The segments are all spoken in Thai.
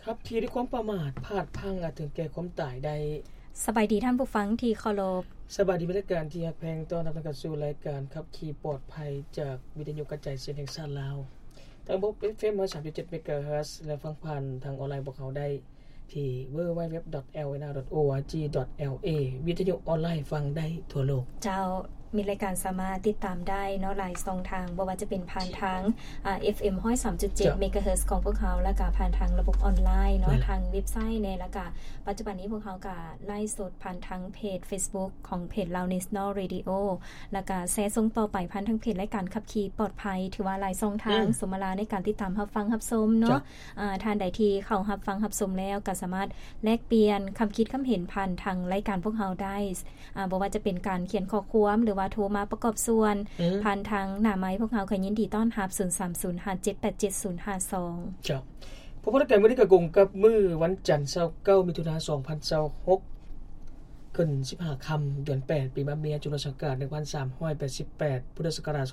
ครับที่ด้วยความประมาทพลาดพลั้งอาจถึงแก่ความตายได้สบายดีท่านผู้ฟังที่เคารพสบายดีบรรยากาศที่ฮักแพงต้อนรับท่านสู่รายการขับขี่ปลอดภัยจากวิทยุกระจายเสียงแห่งชาติลาวทางระบบ FM 103.7 MHz และฟังผ่านทางออนไลน์พวกเขาได้ที่ www.lna.org.la วิทยุออนไลน์ฟังได้ทั่วโลกเจ้ามีรายการสามารถติดตามได้เนาะหลายช่องทางบ่ว่าจะเป็นผ่านทางFM 103.7 MHz ของพวกเขาแล้วก็ผ่านทางระบบออนไลน์เนาะทางเว็บไซต์ในแล้วก็ปัจจุบันนี้พวกเขาก็ไลฟ์สดผ่านทางเพจ Facebook ของเพจ Lao National Radio แล้วก็แชร์ส่งต่อไปผ่านทางเพจรายการขับขี่ปลอดภัยถือว่าหลายช่องทางสมราในการติดตามรับฟังรับชมเนาะท่านใดที่เข้ารับฟังรับชมแล้วก็สามารถแลกเปลี่ยนคำคิดคำเห็นผ่านทางรายการพวกเขาได้บ่ว่าจะเป็นการเขียนข้อความหรือว่าโทรมาประกอบส่วนผ่านทางหน้าไม้พวกเราก็ยินดีต้อนรับ 0305787052 จ้ะพบกันมื้อนี้ก็กงกับมื้อวันจันทร์29มิถุนายน2026ขึ้น15ค่ำเดือน8ปีมะเมียจุลศักราช1388พุทธศักราช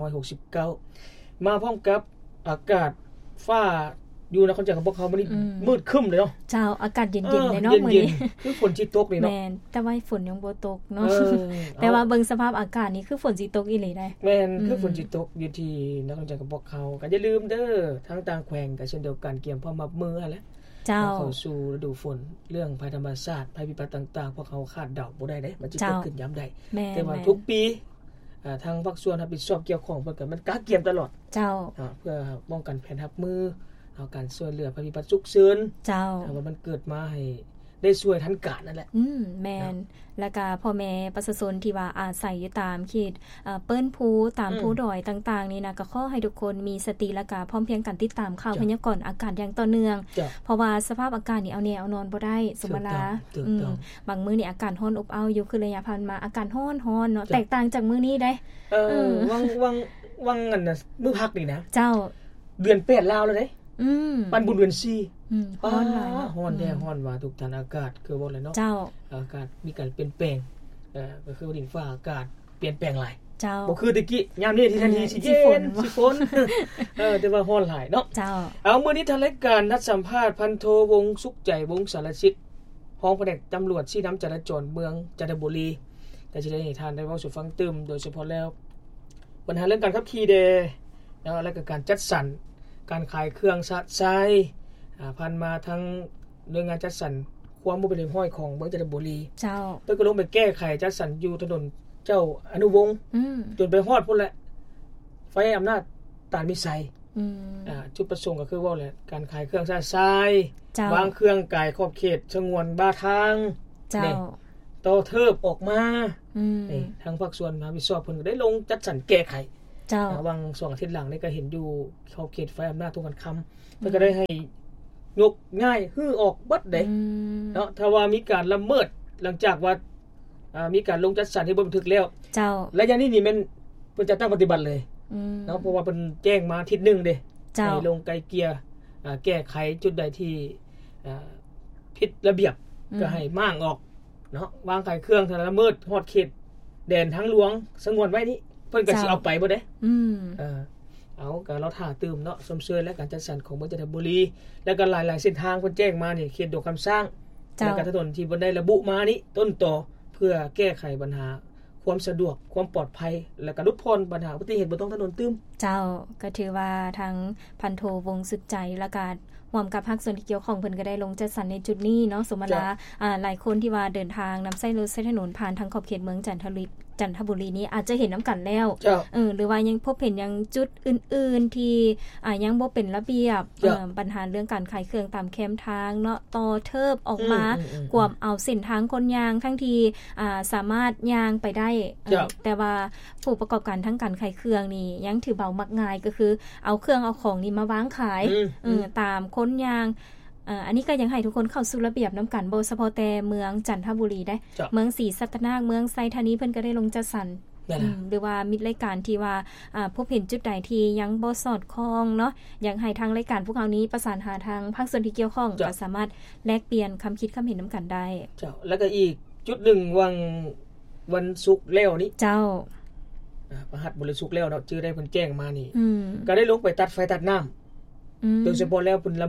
2569มาพร้อมกับอากาศฟ้าอยู่นครจักรพวกเขามื้อนี้มืดครึ้มเลยเนาะเจ้าอากาศเย็นๆเลยเนาะมื้อนี้คือฝนสิตกนี่เนาะแม่นแต่ว่าฝนยังบ่ตกเนาะแต่ว่าเบิ่งสภาพอากาศนี่คือฝนสิตกอีหลีได้แม่นคือฝนสิตกอยู่ที่นครจักรพวกเขาก็อย่าลืมเด้อทั้งต่างแขวงก็เช่นเดียวกันเตรียมพร้อมรับมือแหละเจ้าเข้าสู่ฤดูฝนเรื่องภัยธรรมชาติภัยพิบัติต่างๆพวกเขาคาดเดาบ่ได้เด้มันสิเกิดขึ้นยามใดแต่ว่าทุกปีทางภาคส่วนรับผิดชอบเกี่ยวข้องเพิ่นก็มันกะเกียมตลอดเจ้าเพื่อป้องกันแผนรับมือเอาการช่วยเหลือภัยพิบัติฉุกเฉินเจ้าว่ามันเกิดมาให้ได้ช่วยทันการนั่นแหละแม่นแล้วก็พ่อแม่ประชาชนที่ว่าอาศัยอยู่ตามเขตเปิ้นภูตามภูดอยต่างๆนี่นะก็ขอให้ทุกคนมีสติและก็พร้อมเพรียงกันติดตามข่าวพยากรณ์อากาศอย่างต่อเนื่องเพราะว่าสภาพอากาศนี่เอาแน่เอานอนบ่ได้สมราบางมื้อนี่อากาศร้อนอบอ้าวอยู่คือระยะผ่านมาอากาศร้อนๆเนาะแตกต่างจากมื้อนี้ได้วังนั่นน่ะมื้อพักนี่นะเจ้าเดือน8ลาวแล้วเด้ปันบุญเดือน4 ร้อนหลายร้อนแท้ร้อนว่าทุกท่านอากาศคือบ่เลยเนาะเจ้าอากาศมีการเปลี่ยนแปลงก็คือดินฟ้าอากาศเปลี่ยนแปลงหลายเจ้าบ่คือตะกี้ยามนี้ที่ทันทีสิฝนแต่ว่าร้อนหลายเนาะเจ้าเอามื้อนี้ทางรายการนัดสัมภาษณ์พันโทวงศ์สุขใจวงศ์สารชิตรองแผนกตำรวจชี้น้ำจราจรเมืองจันทบุรีก็สิได้ให้ท่านได้เว้าสู่ฟังตึมโดยเฉพาะแล้วปัญหาเรื่องการขับขี่แล้วก็การจัดสรรการขายเครื่องซักไซผ่านมาทั้งหน่วยงานจัดสรรความบ่เป็นห้อยของเมืองจันทบุรีเจ้าเพิ่นก็ลงไปแก้ไขจัดสรรอยู่ถนนเจ้าอนุวงศ์จนไปฮอดพุ่นแหละไฟอำนาจตาลมิไซจุดประสงค์ก็คือว่าแหละการขายเครื่องซักไซวางเครื่องกายขอบเขตสงวนบาทางนี่ต่อเทิบออกมานี่ทางภาคส่วนรับผิดชอบเพิ่นก็ได้ลงจัดสรรแก้ไขวาง2อาทิตย์หลังนี่ก็เห็นอยู่ขอบเขตไฟอำนาจทุกกันคำเพิ่นก็ได้ให้ยกง่ายฮื้อออกเบิดเด้เนาะถ้าว่ามีการละเมิดหลังจากว่ามีการลงจัดสรรให้บ่บันทึกแล้วเจ้าและอย่างนี้นี่มันเพิ่นจะตั้งปฏิบัติเลยเนาะเพราะว่าเพิ่นแจ้งมาอาทิตย์นึงเด้ให้ลงไกลเกลี่ยแก้ไขจุดใดที่ผิดระเบียบก็ให้ม่างออกเนาะวางขายเครื่องถ้าละเมิดฮอดเขตแดนทางหลวงสงวนไว้นี่เพิ่นก็สิเอาไปบ่ได้เอาก็เราท่าตื่มเนาะสมเสยและการจัดสรรของเมืองจันทบุรีแล้วก็หลายๆเส้นทางเพิ่นแจ้งมานี่เขตดอกคำสร้างแล้วก็ถนนที่บ่ได้ระบุมานี่ต้นต่อเพื่อแก้ไขปัญหาความสะดวกความปลอดภัยและก็ลดพรปัญหาอุบัติเหตุบนท้องถนนตื้มเจ้าก็ถือว่าทั้งพันโทวงศ์สุดใจและก็ร่วมกับภาคส่วนที่เกี่ยวข้องเพิ่นก็ได้ลงจัดสรรในจุดนี้เนาะสมราหลายคนที่ว่าเดินทางนำใช้รถใช้ถนนผ่านทางขอบเขตเมืองจันทบุรีนี้อาจจะเห็นน้ำกันแล้วหรือว่ายังพบเห็นยังจุดอื่นๆที่ยังบ่เป็นระเบียบปัญหาเรื่องการขายเครื่องตามแคมทางเนาะต่อเทิบออกมากวมเอาเส้นทางคนยางทั้งที่สามารถยางไปได้แต่ว่าผู้ประกอบการทั้งการขายเครื่องนี่ยังถือเบามักง่ายก็คือเอาเครื่องเอาของนี่มาวางขายตามคนยางอันนี้ก็ยังให้ทุกคนเข้าสู่ระเบียบน้ำกันบ่เฉพาะแต่เมืองจันทบุรีได้เมืองศรีสัตนาคเมืองไซธานีเพิ่นก็ได้ลงจัดสรรหรือว่ามิตรรายการที่ว่าพบเห็นจุดใดที่ยังบ่สอดคล้องเนาะยังให้ทางรายการพวกเรานี้ประสานหาทางภาคส่วนที่เกี่ยวข้องก็สามารถแลกเปลี่ยนคำคิดคำเห็นน้ำกันได้เจ้าแล้วก็อีกจุดหนึ่งวันศุกร์แล้วนี้เจ้าประหัสบริสุกแล้วเนาะชื่อได้เพิ่นแจ้งมานี่ก็ได้ลงไปตัดไฟตัดน้ำโดยเฉพาะแล้วเพิ่นละเมิด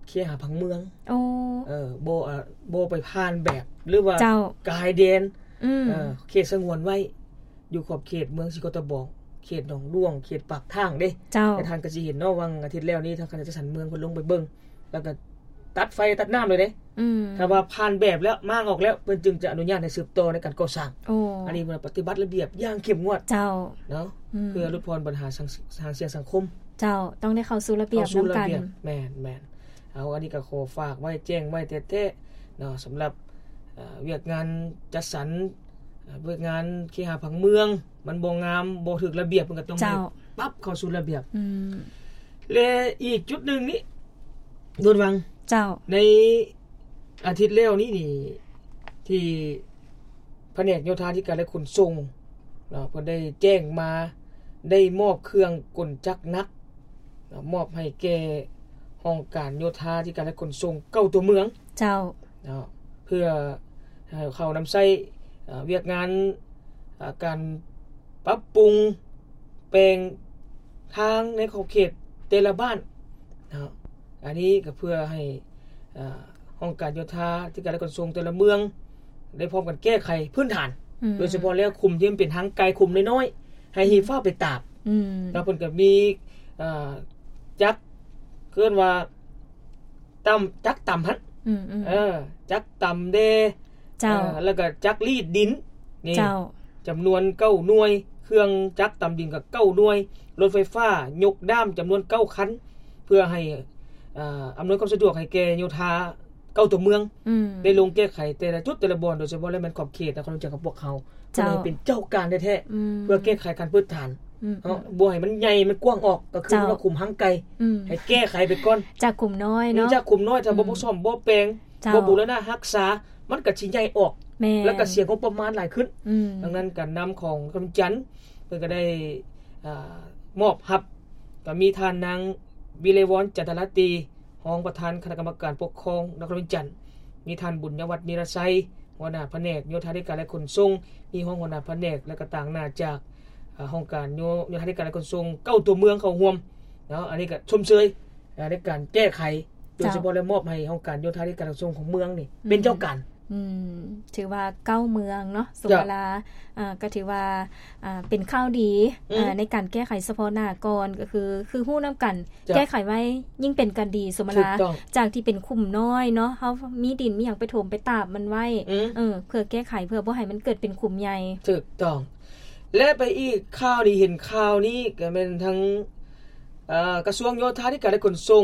เคหะผังเมืองบ่ไปผ่านแบบหรือว่ากายแดนเขตสงวนไว้อยู่ขอบเขตเมืองสิกตบเขตหนองร่วงเขตปากทางเด้แต่ท่านก็สิเห็นเนาะวังอาทิตย์แล้วนี้ทางคณะจัดสรรเมืองเพิ่นลงไปเบิ่งแล้วก็ตัดไฟตัดน้ำเลยเด้ถ้าว่าผ่านแบบแล้วมางออกแล้วเพิ่นจึงจะอนุญาตให้สืบต่อในการก่อสร้างอันนี้มันปฏิบัติระเบียบอย่างเข้มงวดเจ้าเนาะเพื่อลดพรปัญหาทางเสียงสังคมเจ้าต้องได้เข้าสู่ระเบียบนํากันแม่นเอาอันนี้ก็ขอฝากไว้แจ้งไว้แท้ๆเนาะสำหรับเวียกงานจัดสรรเวียกงานเคหะผังเมืองมันบ่งามบ่ถูกระเบียบมันก็ต้องปรับเข้าสู่ระเบียบและอีกจุดนึงนี้โดนวังเจ้าในอาทิตย์แล้วนี้นี่ที่แผนกโยธาธิการและขนส่งเนาะเพิ่นได้แจ้งมาได้มอบเครื่องกลจักรหนักมอบให้แก่ห้องการโยธาธิการและขนส่ง9ตัวเมืองเจ้าเนาะเพื่อเข้านําใช้เวียกงานการปรับปรุงแปลงทางในขอบเขตแต่ละบ้านเนาะอันนี้ก็เพื่อให้ห้องการโยธาธิการและขนส่งแต่ละเมืองได้พร้อมกันแก้ไขพื้นฐานโดยเฉพาะแล้วคุมที่มันเป็นทางไกลคุมน้อยๆให้หีฟ้าไปตาบแล้วเพิ่นก็มีจักเรียกว่าจักต่ำหั่นจักต่ำเด้เจ้าแล้วก็จักรีดดินนี่เจ้าจํานวน9หน่วยเครื่องจักต่ำดินก็9หน่วยรถไฟฟ้ายกด้ามจํานวน9คันเพื่อให้อำนวยความสะดวกให้แก่โยธา9ตัวเมืองได้ลงแก้ไขแต่ละจุดแต่ละบ่อนโดยเฉพาะแล้วมันขอบเขตนะคนจักกับพวกเขาก็เลยเป็นเจ้าการแท้ๆเพื่อแก้ไขการพื้นฐานบ่ให้มันใหญ่มันกว้างออกก็คือว่าคุมหังไกลให้แก้ไขไปก่อนจากคุมน้อยเนาะจากคุมน้อยถ้าบ่ซ่อมบ่แปลงบ่บูรณะรักษามันก็สิใหญ่ออกแล้วก็เสียงของประมาณหลายขึ้นดังนั้นการนําของกำจันเพิ่นก็ได้มอบรับก็มีท่านนางวิเลวรจันทรตีรองประธานคณะกรรมการปกครองนครวิจันทร์มีท่านบุญยวัฒน์นิรชัยหัวหน้าแผนกโยธาธิการและขนส่งมีห้องหัวหน้าแผนกและก็ต่างหน้าจากห้องการโยธาธิการและขนส่ง9ตัวเมืองเข้าร่วมเนาะอันนี้ก็ชมเชยในการแก้ไขโดยเฉพาะและมอบให้ห้องการโยธาธิการขนส่งของเมืองนี่เป็นเจ้าการถือว่า9เมืองเนาะสมเวลาก็ถือว่าเป็นข้าวดีในการแก้ไขเฉพาะหน้าก่อนก็คือฮู้นํากันแก้ไขไว้ยิ่งเป็นกันดีสมเวลาจากที่เป็นคุมน้อยเนาะเฮามีดินมีหยังไปถมไปตาบมันไว้เพื่อแก้ไขเพื่อบ่ให้มันเกิดเป็นคุมใหญ่ถูกต้องและไปอีกข่าวนี้เห็นข่าวนี้ก็แม่นทั้งกระทรวงโยธาธิการและขนส่ง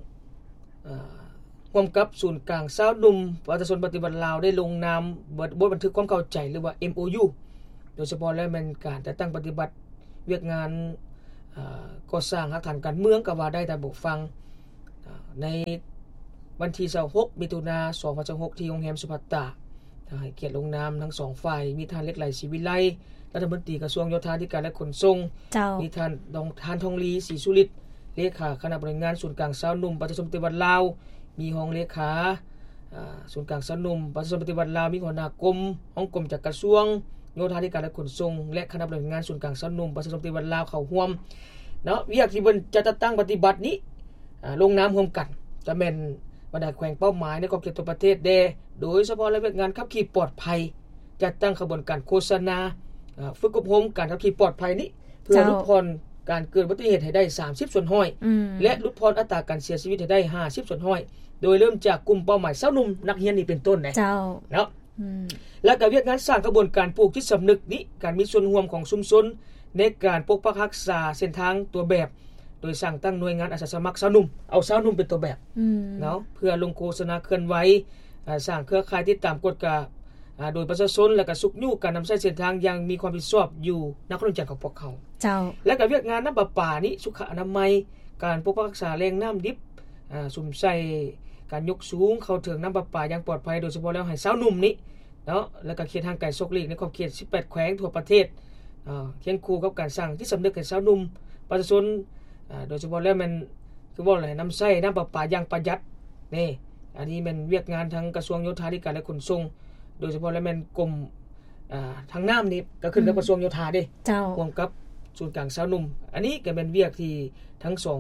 ร่วมกับศูนย์กลางชาวนุ่มประชาชนปฏิบัติลาวได้ลงนามบทบันทึกความเข้าใจหรือว่า MOU โดยเฉพาะแล้วมันการจัดตั้งปฏิบัติเวียกงานก่อสร้างอาคารการเมืองก็ว่าได้ตามบทฟังในวันที่26มิถุนายน2026ที่โรงแรมสุภัตตาให้เกียรติลงนามทั้ง2ฝ่ายมีท่านเล็กไหลศรีวิไลรัฐมนตรีกระทรวงโยธาธิการและขนส่งมีท่านทองลีศรีสุฤทธิ์เลขาคณะบริหารงานศูนย์กลางชาวนุ่มประชาชนปฏิบัติลาวมีห้องเลขาศูนย์กลางชาวนุ่มประชาชนปฏิบัติลาวมีหัวหน้ากรมห้องกรมจากกระทรวงโยธาธิการและขนส่งและคณะบริหารงานศูนย์กลางชาวนุ่มประชาชนปฏิบัติลาวเข้าร่วมเนาะเวียกที่เพิ่นจะตั้งปฏิบัตินี้ลงนามร่วมกันจะแม่นบรรดาแขวงเป้าหมายในขอบเขตทั่วประเทศแดโดยเฉพาะและเวียกงานขับขี่ปลอดภัยจัดตั้งขบวนการโฆษณาฝึกอบรมการขับขี่ปลอดภัยนี้เพื่อลดพรการเกิดอุบัติเหตุให้ได้30ส่วนห้อยและลดพรอัตราการเสียชีวิตให้ได้50ส่วนห้อยโดยเริ่มจากกลุ่มเป้าหมายชาวหนุ่มนักเรียนนี่เป็นต้นนะเนาะแล้วก็เวียกงานสร้างกระบวนการปลูกจิตสำนึกนี้การมีส่วนร่วมของชุมชนในการปกปักรักษาเส้นทางตัวแบบโดยสร้างตั้งหน่วยงานอาสาสมัครชาวหนุ่มเอาชาวหนุ่มเป็นตัวแบบเนาะเพื่อลงโฆษณาเคลื่อนไหวสร้างเครือข่ายติดตามกฎกะโดยประชาชนและก็สุขยู่การนําใช้เส้นทางอย่างมีความผิดชอบอยู่นักลงจันของพวกเขาเจ้าและก็เวียกงานน้ําประปานี้สุขอนามัยการปกปักรักษาแหล่งน้ําดิบสุ่มใส่การยกสูงเข้าถึงน้ําประปาอย่างปลอดภัยโดยเฉพาะแล้วให้ชาวหนุ่มนี้เนาะแล้วก็เขตทางไกลซกลีกในขอบเขต18แขวงทั่วประเทศเคียงคู่กับการสร้างที่สำนึกให้ชาวหนุ่มประชาชนโดยเฉพาะแล้วมันคือว่าอะไรน้ําใช้น้ําประปาอย่างประหยัดนี่อันนี้มันเวียกงานทางกระทรวงโยธาธิการและขนส่งโดยเฉพาะแล้วมันกรมทางน้ํานี่ก็ขึ้นกับกระทรวงโยธาเด้ร่วมกับศูนย์กลางชาวหนุ่มอันนี้ก็เป็นเวียกที่ทั้ง2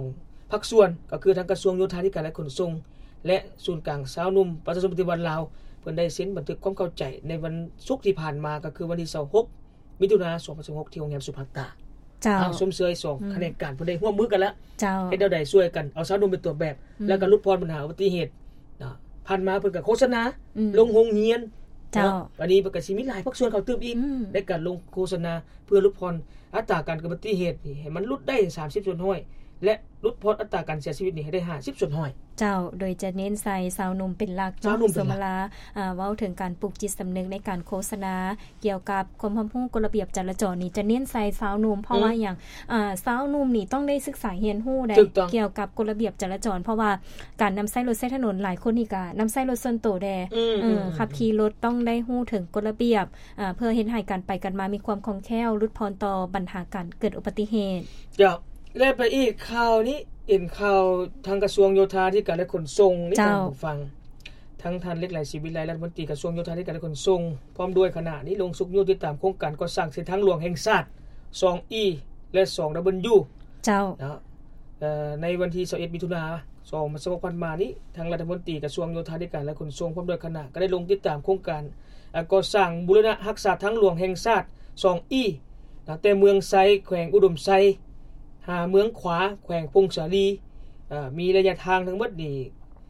ภาคส่วนก็คือทางกระทรวงโยธาธิการและขนส่งและศูนย์กลางสาวหนุ่มประชาชนปฏิวัติลาวเพิ่นได้เซ็นบันทึกความเข้าใจในวันศุกร์ที่ผ่านมาก็คือวันที่26มิถุนายน2016ที่โรงแรมสุภัตตาเจ้าสมเสย2คะแนนการเพิ่นได้ร่วมมือกันแล้วเจ้าเฮ็ดได้ช่วยกันเอาสาวหนุ่มเป็นตัวแบบแล้วก็ลดพรปัญหาอุบัติเหตุผ่านมาเพิ่นก็โฆษณาลงโรงเรียนเจ้าอันนี้เพิ่นก็สิมีหลายภาคส่วนเข้าตึมอีกในการลงโฆษณาเพื่อลดพรอัตราการเกิดอุบัติเหตุนี่ให้มันลดได้30%และลดพรอัตราการเสียชีวิตนี่ให้ได้50% เจ้าโดยจะเน้นใส่สาวหนุ่มเป็นหลักสมลาเว้าถึงการปลูกจิตสำนึกในการโฆษณาเกี่ยวกับความรู้กฎระเบียบจราจรนี่จะเน้นใส่สาวหนุ่มเพราะว่าอย่างสาวหนุ่มนี่ต้องได้ศึกษาเรียนรู้ได้เกี่ยวกับกฎระเบียบจราจรเพราะว่าการนำใช้รถใช้ถนนหลายคนนี่ก็นำใช้รถส่วนตัวแดขับขี่รถต้องได้รู้ถึงกฎระเบียบเพื่อเฮ็ดให้การไปกันมามีความคล่องแคล่วลดพรต่อปัญหาการเกิดอุบัติเหตุและไปอีกข่าวนี้เห็นข่าวทางกระทรวงโยธาธิการและขนส่งนี่ท่านผู้ฟังทั้งท่านเล็กหลายชีวิตหลายรัฐมนตรีกระทรวงโยธาธิการและขนส่งพร้อมด้วยคณะนี้ลงสุกโยติดตามโครงการก่อสร้างเส้นทางหลวงแห่งชาติ 2E และ 2W เจ้าในวันที่21มิถุนายน2016มานี้ทางรัฐมนตรีกระทรวงโยธาธิการและขนส่งพร้อมด้วยคณะก็ได้ลงติดตามโครงการก่อสร้างบูรณะรักษาทางหลวงแห่งชาติ 2E ตั้งแต่เมืองไซแขวงอุดมไซหาเมืองขวาแขวงพงศาลีมีระยะทางทั้งหมดนี่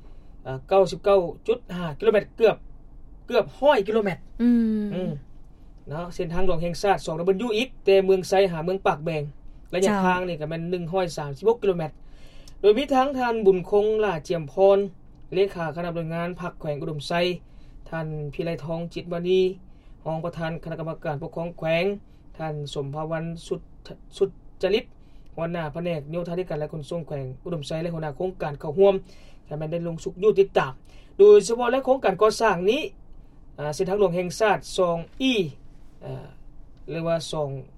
99.5 กิโลเมตรเกือบ100 กิโลเมตรเนาะเส้นทางหลวงแห่งชาติ 2W อีกแต่เมืองไซหาเมืองปากแบงระยะทางนี่ก็แม่น136 กิโลเมตรโดยมีทั้งท่านบุญคงล่าเจียมพรเลขาคณะบริหารพรรคแขวงอุดมไซท่านพิไลทองจิตวณีรองประธานคณะกรรมการปกครองแขวงท่านสมภวันสุดจริตหัวหน้าแผนกโยธาธิการและขนส่งแขวงอุดมไซและหัวหน้าโครงการเข้าร่วมแต่มันได้ลงสุกอยู่ติดตามโดยเฉพาะและโครงการก่อสร้างนี้เส้นทางหลวงแห่งชาติ 2E เรียกว่า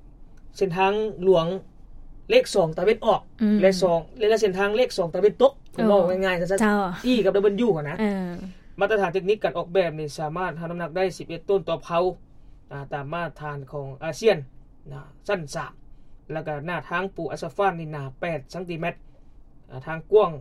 2เส้นทางหลวงเลข2ตะวันออกและ2และเส้นทางเลข2ตะวันตกว่าง่ายๆซั่นๆ E กับ W นะมาตรฐานเทคนิคการออกแบบนี่สามารถทำน้ำหนักได้11ต้นต่อเผาตามมาตรฐานของอาเซียนสั้น3แล้วก็หน้าทางปูอัสฟัลนี่หนา8ซมทางกว้าง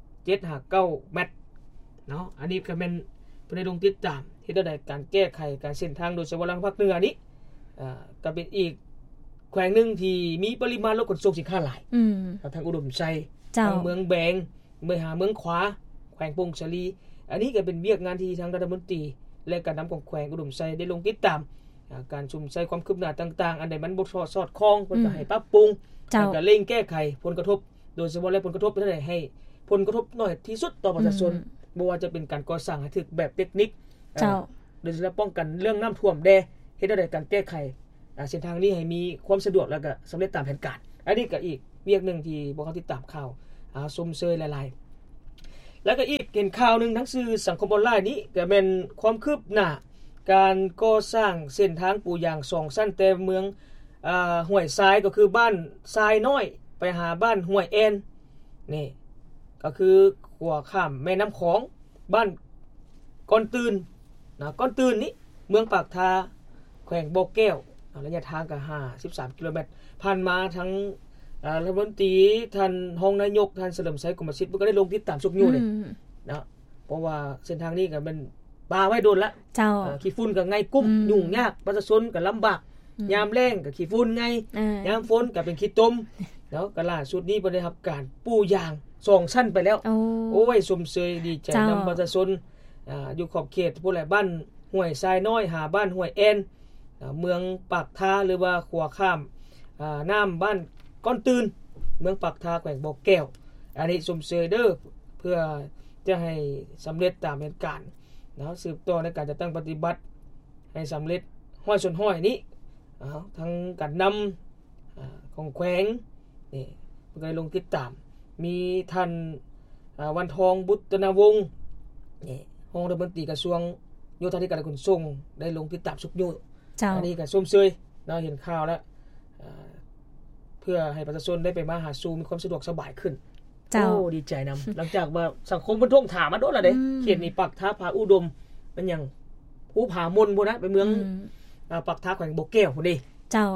7-9 เมตรเนาะอันนี้ก็เป็นเพิ่นได้ลงติดตามเฮ็ดได้การแก้ไขการเส้นทางโดยเฉพาะทางภาคเหนือนี้ก็เป็นอีกแขวงนึงที่มีปริมาณรถขนส่งสินค้าหลายทางอุดมไซทางเมืองแบงเมืองขวาแขวงพงศาลีอันนี้ก็เป็นเวียกงานที่ทางรัฐมนตรีและการนำของแขวงอุดมไซได้ลงติดตามการชุมใช้ความคืบหน้าต่างๆอันใดมันบ่สอดคล้องเพิ่นก็ให้ปรับปรุงแล้วก็เร่งแก้ไขผลกระทบโดยเฉพาะและผลกระทบได้ให้ผลกระทบน้อยที่สุดต่อประชาชนบ่ว่าจะเป็นการก่อสร้างให้ถึกแบบเทคนิคโดยเฉพาะป้องกันเรื่องน้ำท่วมแดเฮ็ดได้การแก้ไขเส้นทางนี้ให้มีความสะดวกแล้วก็สำเร็จตามแผนการอันนี้ก็อีกเวียกนึงที่บ่เขาติดตามข่าวชมเชยหลายๆแล้วก็อีกเห็นข่าวนึงทั้งสื่อสังคมออนไลน์นี้ก็เป็นความคืบหน้าการก่อสร้างเส้นทางปูยาง2สั้นแต่เมืองห้วยทรายก็คือบ้านทรายน้อยไปหาบ้านห้วยแอนนี่ก็คือขัวข้ามแม่น้ำของบ้านก้อนตื่นก้อนตื่นนี้เมืองปากทาแขวงบ่อแก้วระยะทางก็53 กิโลเมตรผ่านมาทั้งรัฐมนตรีท่านรองนายกท่านเฉลิมชัยกมลสิทธิ์ก็ได้ลงติดตามสุกอยู่นี่นะเพราะว่าเส้นทางนี้ก็เป็นปาไว้โดนละเจ้าขี้ฝุ่นก็ไงกุ้มยุ่งยากประชาชนก็ลำบากยามแล้งก็ขี้ฝุ่นไงยามฝนก็เป็นขี้ตมแล้วก็ล่าสุดนี้บ่ได้รับการปูยาง2ชั้นไปแล้วโอ้ยสมเสยดีใจนำประชาชนอยู่ขอบเขตพวกแหละบ้านห้วยทรายน้อยหาบ้านห้วยแอนเมืองปากทาหรือว่าขัวข้ามน้ำบ้านก้อนตื่นเมืองปากทาแขวงบ่อแก้วอันนี้สมเสยเด้อเพื่อจะให้สำเร็จตามแผนการสืบต่อในการจะตั้งปฏิบัติให้สำเร็จห้อยส่วนห้อยนี้ทั้งการนำของแขวงนี่เพื่อให้ลงติดตามมีท่านวันทองบุตรนาวงศ์นี่รองรัฐมนตรีกระทรวงโยธาธิการและขนส่งได้ลงติดตามสุกอยู่อันนี้ก็ส้มเชยเราเห็นข่าวแล้วเพื่อให้ประชาชนได้ไปมาหาสู่มีความสะดวกสบายขึ้นโอ้ดีใจนำหลังจากว่าสังคมมันท่วงถามมาโดนแล้วเด้เขตนี้ปักท้าผาอุดมเป็นอย่างภูผามนพุ่นนะไปเมืองปักท้าแขวงบ่อแก้วพุ่นดิเจ้า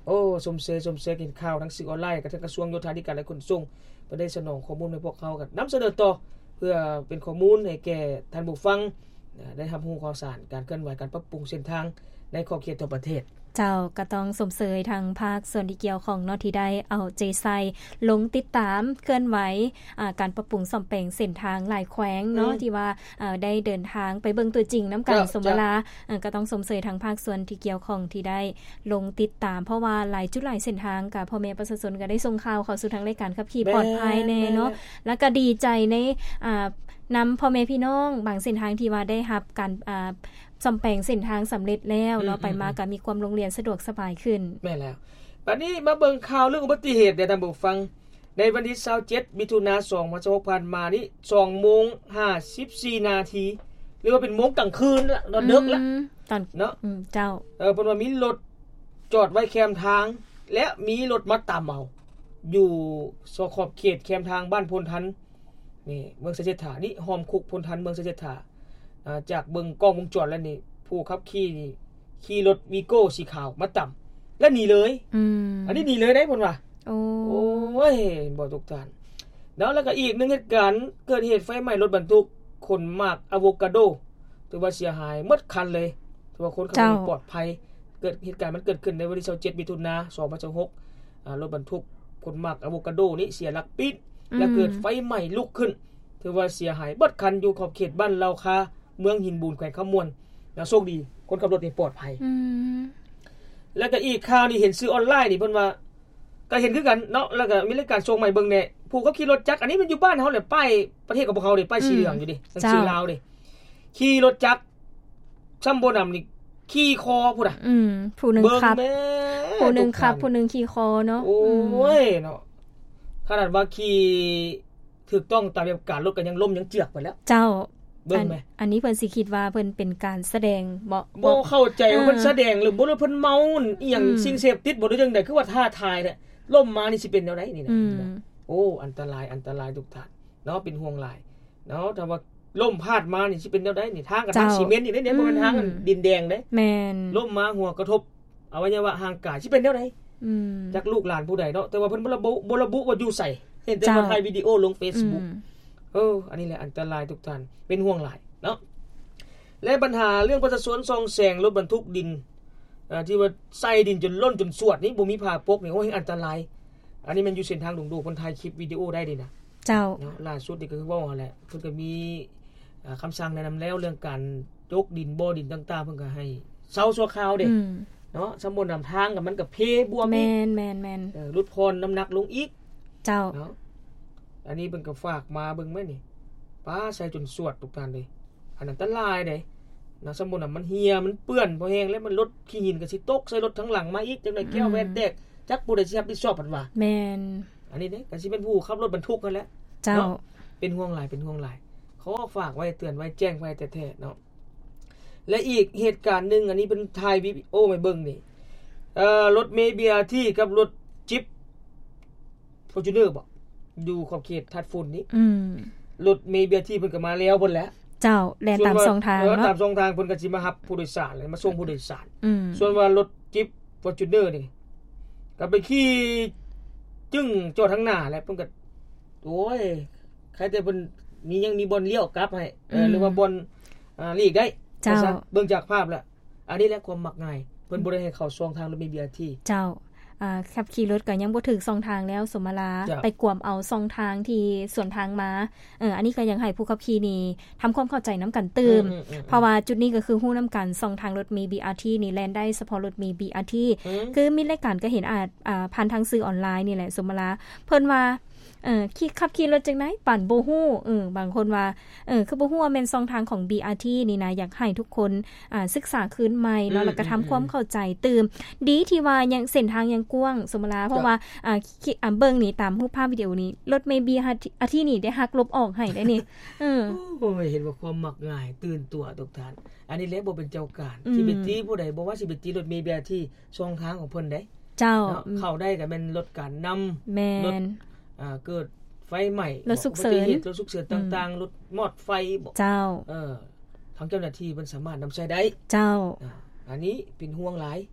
โอ้สมเสยกินข้าวทั้งสื่อออนไลน์กับทางกระทรวงโยธาธิการและขนส่งก็ได้สนองข้อมูลให้พวกเขากันนําเสนอต่อเพื่อเป็นข้อมูลให้แก่ท่านผู้ฟังได้รับรู้ข่าวสารการเคลื่อนไหวการปรับปรุงเส้นทางในขอบเขตทั่วประเทศเจ้าก็ต้องสมเสยทางภาคส่วนที่เกี่ยวของเนาะที่ได้เอาใจใส่ลงติดตามเคลื่อนไหวการปรับปรุงซ่อมแปลงเส้นทางหลายแขวงเนาะที่ว่าได้เดินทางไปเบิ่งตัวจริงนํากันสมเวลาก็ต้องสมเสยทางภาคส่วนที่เกี่ยวของที่ได้ลงติดตามเพราะว่าหลายจุดหลายเส้นทางกับพ่อแม่ประชาชนก็ได้ส่งข่าวเข้าสู่ทางรายการขับขี่ปลอดภัยแน่เนาะแล้วก็ดีใจในนําพ่อแม่พี่น้องบางเส้นทางที่ว่าได้รับการซ่อมแปลงเส้นทางสำเร็จแล้วเนาะไปมาก็มีความโรงเรียนสะดวกสบายขึ้นแม่แล้วบัดนี้มาเบิ่งข่าวเรื่องอุบัติเหตุได้ท่านผู้ฟังในวันที่27มิถุนายน2016ผ่านมานี้ 2:54 นาทีหรือว่าเป็นโมงกลางคืนละตอนดึกละตอนเนาะเจ้าเพิ่นว่ามีรถจอดไว้แคมทางและมีรถมาตามเอาอยู่ขอบเขตแคมทางบ้านพลทันนี่เมืองสะเจ็ดถานี่หอมคุกพลทันเมืองสะเจ็ดถาจากเบิ่งกล้องวงจรแล้วนี่ผู้ขับขี่นี่ขี่รถวีโก้สีขาวมาต่ำแล้วหนีเลยอันนี้หนีเลยได้เพิ่นว่าโอ้ยบ่ทุกท่านแล้วก็อีกนึงเหตุการณ์เกิดเหตุไฟไหม้รถบรรทุกขนหมากอะโวคาโดถือว่าเสียหายหมดคันเลยถือว่าคนขับปลอดภัยเกิดเหตุการณ์มันเกิดขึ้นในวันที่27มิถุนายน2016รถบรรทุกขนหมากอะโวคาโดนี่เสียหลักปิดแล้วเกิดไฟไหม้ลุกขึ้นถือว่าเสียหายหมดคันอยู่ขอบเขตบ้านเลาคาเมืองหินบูนแขวงขมวนแล้วโชคดีคนขับรถนี่ปลอดภัยแล้วก็อีกข่าวนี่เห็นซื้อออนไลน์นี่เพิ่นว่าก็เห็นคือกันเนาะแล้วก็มีรายการส่งใหม่เบิ่งแน่ผู้ขับขี่รถจักรอันนี้มันอยู่บ้านเฮาแหละป้ายประเทศของพวกเขานี่ป้ายสีเหลืองอยู่ดิหนังสือลาวดิขี่รถจักรซ้ำบ่นํานี่ขี่คอพุ่นน่ะผู้นึงขับผู้นึงขับผู้นึงขี่คอเนาะโอ้ยเนาะขนาดว่าขี่ถูกต้องตามระเบียบการรถก็ยังล้มยังเจือกไปแล้วเจ้าเบิ่งมั้ยอันนี้เพิ่นสิคิดว่าเพิ่นเป็นการแสดงบ่เข้าใจว่าเพิ่นแสดงหรือบ่เพิ่นเมาอีหยังสิ่งเสพติดบ่ได้จังได๋คือว่าท้าทายแหละล้มมานี่สิเป็นแนวใดนี่นะโอ้อันตรายทุกท่านเนาะเป็นห่วงหลายเนาะถ้าว่าล้มพาดมานี่สิเป็นแนวใดนี่ทางกับทางซีเมนต์นี่เด้บ่แม่นทางดินแดงเด้แม่นล้มมาหัวกระทบอวัยวะห่างกายสิเป็นแนวใดจักลูกหลานผู้ใดเนาะแต่ว่าเพิ่นบ่ระบุว่าอยู่ไสเห็นแต่ว่าถ่ายวิดีโอลง Facebook อันนี้แหละอันตรายทุกท่านเป็นห่วงหลายเนาะและปัญหาเรื่องประชาชนส่องแสงรถบรรทุกดินที่ว่าใส่ดินจนล้นจนสวดนี่บ่มีผ้าปกนี่โอ้ยอันตรายอันนี้มันอยู่เส้นทางดงๆเพิ่นถ่ายคลิปวิดีโอได้ดินะเจ้าเนาะล่าสุดนี่ก็คือว่าแหละเพิ่นก็มีคำสั่งแนะนําแล้วเรื่องการยกดินบ่อดินต่างๆเพิ่นก็ให้เซาชั่วคราวเด้เนาะสมมุตินําทางก็มันก็เพบวมแม่นลดพรน้ำหนักลงอีกเจ้าเนาะอันนี้เพิ่นก็ฝากมาเบิ่งแม่นี่ป้าใส่จนสวดทุกท่านเลยอันอันตรายเด้นะสมมุติมันเหี่ยมันเปื้อนพอแห้งแล้วมันรถขี้หินก็สิตกใส่รถทั้งหลังมาอีกจังได๋แก้วแว่นแตกจักผู้ใดสิรับผิดชอบมันว่าแม่นอันนี้เด้ก็สิเป็นผู้ขับรถบรรทุกนั่นแหละเจ้าเป็นห่วงหลายขอฝากไว้เตือนไว้แจ้งไว้แท้ๆเนาะและอีกเหตุการณ์นึงอันนี้เป็นถ่ายวิดีโอให้เบิ่งนี่รถเมล์ BRT กับรถจิ๊ป Fortuner บ่อยู่ขอบเขตทัดฝุ่นนี่รถเมล์ BRT เพิ่นก็มาแล้วพุ่นแหละเจ้าแล่นตามช่องทางเนาะตามช่องทางเพิ่นก็สิมารับผู้โดยสารแล้วมาส่งผู้โดยสารส่วนว่ารถจิ๊ป Fortuner นี่ก็ไปขี่จึงจอดทางหน้าแล้วเพิ่นก็โอ้ยใครแต่เพิ่นยังมีบ่อนเลี้ยวกลับให้หรือว่าบ่อนหลีกได้เจ้าเบิ่งจากภาพแล้วอันนี้แหละความมักง่ายเพิ่นบ่ได้ให้เข้าช่องทางรถเมล์ BRT เจ้าขับขี่รถก็ยังบ่ถึกช่องทางแล้วสมราไปกวมเอาช่องทางที่ส่วนทางมาอันนี้ก็ยังให้ผู้ขับขี่นี่ทำความเข้าใจนํากันตื่มเพราะว่าจุดนี้ก็คือฮู้นํากันช่องทางรถเมล์ BRT นี่แล่นได้เฉพาะรถเมล์ BRT คือมีรายการก็เห็นผ่านทางสื่อออนไลน์นี่แหละสมราเพิ่นว่าขับขี่รถจังได๋ปั่นบ่ฮู้บางคนว่าคือบ่ฮู้ว่าแม่นช่องทางของ BRT นี่นะอยากให้ทุกคนศึกษาคืนใหม่เนาะแล้วก็ทำความเข้าใจตื่มดีที่ว่ายังเส้นทางยังกว้างสมราเพราะว่าเบิ่งนี่ตามรูปภาพวิดีโอนี้รถเมล์ BRT นี่ได้หักลบออกให้ได้นี่โอ้ยเห็นว่าความมักง่ายตื่นตัวทุกท่านอันนี้แหละบ่เป็นเจ้าการสิไปตีผู้ใดบ่ว่าสิไปตีรถเมล์ BRT ช่องทางของเพิ่นได้เจ้าเข้าได้ก็แม่นรถการนําแม่นเกิดไฟใหม่รถฉุกเฉินรถฉุกเฉินต่างๆรถมอดไฟบ่เจ้าทางเจ้าหน้าที่เพิ่นสามารถนําใช้ได้เจ้าอันนี้เป็นห่วงหลาย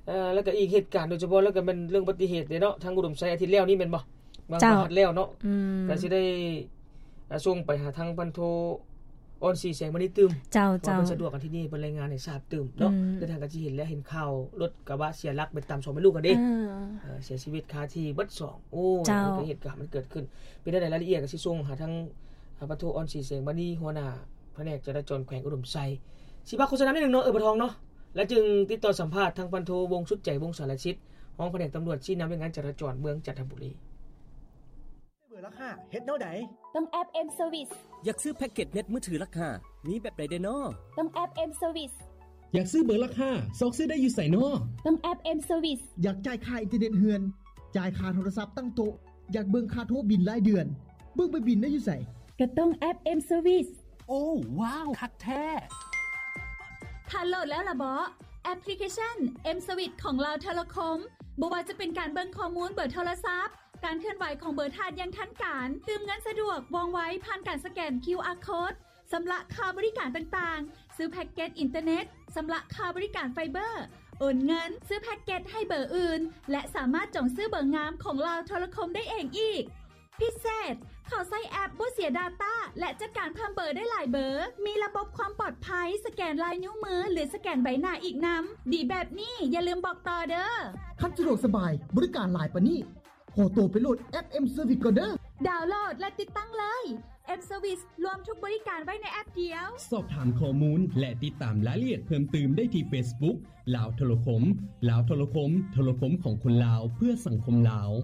แล้วก็อีกเหตุการณ์โดยเฉพาะแล้วก็เป็นเรื่องอุบัติเหตุเนาะทางอุดมไซอาทิตย์แล้วนี่แม่นบ่บางพหัสแล้วเนาะก็สิได้ส่งไปหาทางพันโทออนสีแสงมณีตึมเจ้าๆเพิ่นสะดวกกันที่นี่เพิ่นรายงานให้ทราบตึมเนาะคือทางก็สิเห็นแล้วเห็นข่าวรถกระบะเสียหลักไปตาม2แม่ลูกกันเด้เสียชีวิตคาที่เบิด2โอ้เหตุการณ์มันเกิดขึ้นเป็นได้รายละเอียดก็สิส่งหาทางพันโทออนสีแสงมณีหัวหน้าแผนกจราจรแขวงอุดมไซสิพักโฆษณานิดนึงเนาะบ่ทองเนาะและจึงติดต่อสัมภาษณ์ทางพันโทวงศ์สุดใจวงศ์สารชิตห้องแผนกตำรวจชี้นำงานจราจรเมืองจันทบุรีเบอร์ราคาเฮ็ดแนวใดต้องแอป M Service อยากซื้อแพ็คเกจเน็ตมือถือราคามีแบบใดเด้น้อต้องแอป M Service อยากซื้อเบอร์ราคาซอกซื้อได้อยู่ไสน้อต้องแอป M Service อยากจ่ายค่าอินเทอร์เน็ตเฮือนจ่ายค่าโทรศัพท์ตั้งโต๊ะอยากเบิ่งค่าโทรบิลรายเดือนเบิ่งไปบิลได้อยู่ไสก็ต้องแอป M Service โอ้ว้าวคักแท้ถ้าโหลดแล้วล่ะบ่แอปพลิเคชัน M Service ของเราโทรคมบ่ว่าจะเป็นการเบิ่งข้อมูลเบอร์โทรศัพท์การเคลื่อนไหวของเบอร์ธาตุอย่างทันการตืมเงินสะดวกว่องไวผ่านการสแกน QR Code สำหรับค่าบริการต่างๆซื้อแพ็คเกจอินเทอร์เน็ตสำหรับค่าบริการไฟเบอร์โอนเงินซื้อแพ็คเกจให้เบอร์อื่นและสามารถจองซื้อเบอร์งามของเราโทรคมได้เองอีกพิเศษเขาใช้แอปบ่เสีย Data และจัดการเพิ่มเบอร์ได้หลายเบอร์มีระบบความปลอดภัยสแกนลายนิ้วมือหรือสแกนใบหน้าอีกนำดีแบบนี้อย่าลืมบอกต่อเด้อคันสะดวกสบายบริการหลายปานนี้ขอตัวไปโหลดแอป M Service ก่อนเด้อดาวน์โหลดและติดตั้งเลย M Service รวมทุกบริการไว้ในแอปเดียวสอบถามข้อมูลและติดตามรายละเอียดเพิ่มเติมได้ที่ Facebook ลาวโทรคมลาวโทรคมโทรคมของคนลาวเพื่อสังคมลาว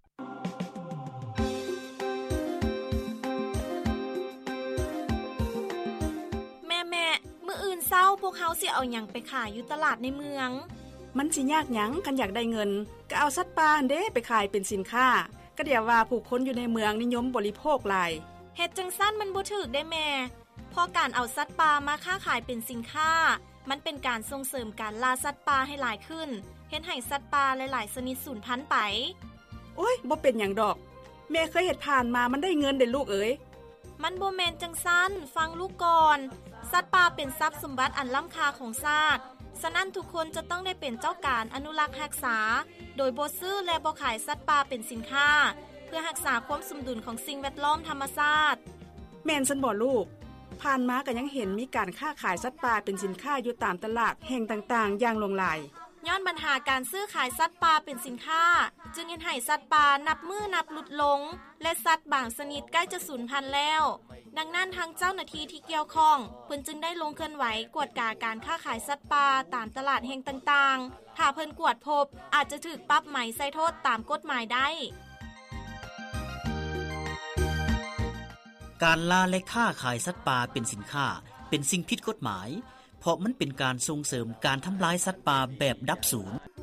แม่มื้ออื่นเช้าพวกเฮาสิเอาหยังไปขายอยู่ตลาดในเมืองมันสิยากหยังคันอยากได้เงินก็เอาสัตว์ป่าเด้ไปขายเป็นสินค้าก็เดี๋ยวว่าผู้คนอยู่ในเมืองนิยมบริโภคหลายเฮ็ดจังซั่นมันบ่ถูกได้แม่พอการเอาสัตว์ป่ามาค้าขายเป็นสินค้ามันเป็นการส่งเสริมการล่าสัตว์ป่าให้หลายขึ้นเฮ็ดให้สัตว์ป่าหลายๆชนิดสูญพันธุ์ไปโอ๊ยบ่เป็นหยังดอกแม่เคยเฮ็ดผ่านมามันได้เงินเด้ลูกเอ๋ยมันบ่แม่นจังซั่นฟังลูกก่อนสัตว์ป่าเป็นทรัพย์สมบัติอันล้ำค่าของชาติฉะนั้นทุกคนจะต้องได้เป็นเจ้าการอนุรักษ์รักษาโดยบ่ซื้อและบ่ขายสัตว์ป่าเป็นสินค้าเพื่อรักษาความสมดุลของสิ่งแวดล้อมธรรมชาติแม่นซั่นบ่ลูกผ่านมาก็ยังเห็นมีการค้าขายสัตว์ป่าเป็นสินค้าอยู่ตามตลาดแห่งต่างๆอย่างหลงหลายย้อนปัญหาการซื้อขายสัตว์ป่าเป็นสินค้าจึงเฮ็ดให้สัตว์ป่านับมื้อนับหลุดลงและสัตว์บางชนิดใกล้จะสูญพันธุ์แล้วดังนั้นทางเจ้าหน้าที่ที่เกี่ยวข้องเพิ่นจึงได้ลงเคลื่อนไหวกวดกาการค้าขายสัตว์ป่าตามตลาดแห่งต่างๆถ้าเพิ่นกวดพบอาจจะถูกปรับใหม่ใส่โทษตามกฎหมายได้การล่าและค้าขายสัตว์ป่าเป็นสินค้าเป็นสิ่งผิดกฎหมายเพราะมันเป็นการส่งเสริมการทำลายสัตว์ป่าแบบดับสูญ